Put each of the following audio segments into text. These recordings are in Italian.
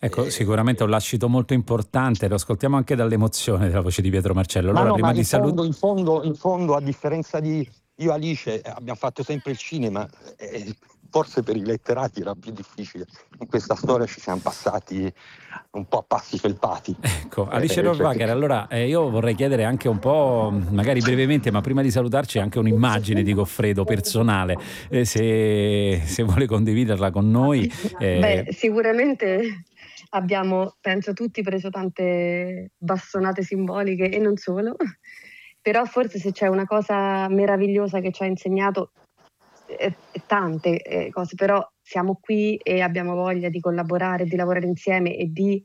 Ecco, sicuramente è un lascito molto importante, lo ascoltiamo anche dall'emozione della voce di Pietro Marcello. Ma Allora, no, prima ma di salutare... in fondo, a differenza di io e Alice, abbiamo fatto sempre il cinema, forse per i letterati era più difficile. In questa storia ci siamo passati un po' a passi felpati. Ecco, Alice Rohrwacher, allora io vorrei chiedere anche un po', magari brevemente, ma prima di salutarci anche un'immagine di Goffredo personale, se vuole condividerla con noi. Beh, sicuramente abbiamo, penso tutti, preso tante bastonate simboliche e non solo, però forse se c'è una cosa meravigliosa che ci ha insegnato, tante cose, però siamo qui e abbiamo voglia di collaborare, di lavorare insieme e di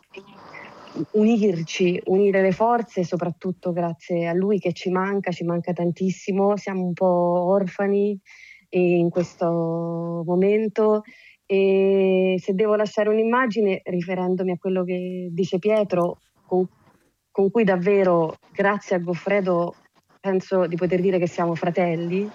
unire le forze, soprattutto grazie a lui che ci manca tantissimo, siamo un po' orfani in questo momento. E se devo lasciare un'immagine, riferendomi a quello che dice Pietro, con cui davvero, grazie a Goffredo, penso di poter dire che siamo fratelli,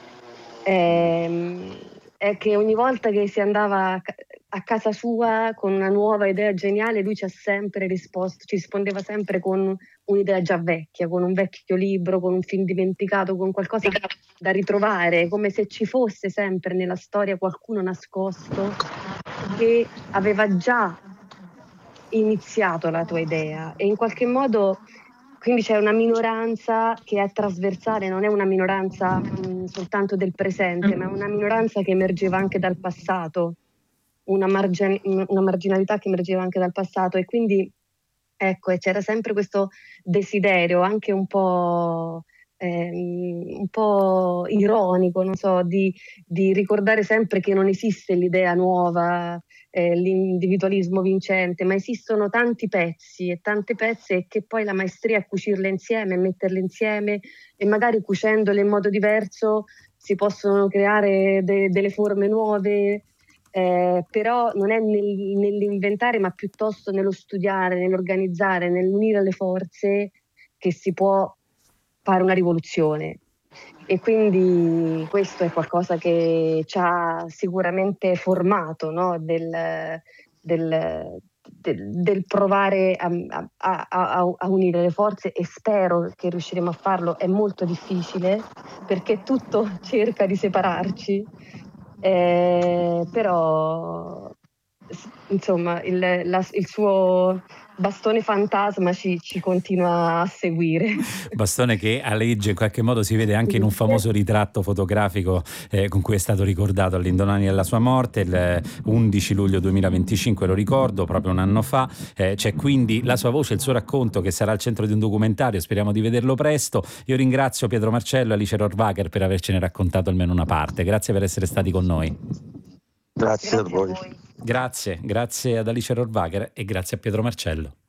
è che ogni volta che si andava a casa sua con una nuova idea geniale, lui ci ha sempre risposto, ci rispondeva sempre con un'idea già vecchia, con un vecchio libro, con un film dimenticato, con qualcosa da ritrovare, come se ci fosse sempre nella storia qualcuno nascosto che aveva già iniziato la tua idea, e in qualche modo quindi c'è una minoranza che è trasversale, non è una minoranza soltanto del presente, ma è una minoranza che emergeva anche dal passato, una marginalità che emergeva anche dal passato, e quindi ecco, e c'era sempre questo desiderio anche un po' ironico, non so, di ricordare sempre che non esiste l'idea nuova, l'individualismo vincente, ma esistono tanti pezzi e tante pezze, e che poi la maestria è cucirle insieme, metterle insieme, e magari cucendole in modo diverso si possono creare delle forme nuove. Però non è nell'inventare, ma piuttosto nello studiare, nell'organizzare, nell'unire le forze che si può fare una rivoluzione. E quindi questo è qualcosa che ci ha sicuramente formato, no? del provare a unire le forze, e spero che riusciremo a farlo. È molto difficile perché tutto cerca di separarci. Però insomma il suo bastone fantasma ci continua a seguire. Bastone che aleggia, in qualche modo si vede anche in un famoso ritratto fotografico con cui è stato ricordato all'indomani della sua morte, il 11 luglio 2025, lo ricordo, proprio un anno fa. C'è quindi la sua voce, il suo racconto, che sarà al centro di un documentario, speriamo di vederlo presto. Io ringrazio Pietro Marcello e Alice Rohrwacher per avercene raccontato almeno una parte. Grazie per essere stati con noi. Grazie a voi. Grazie ad Alice Rohrwacher e grazie a Pietro Marcello.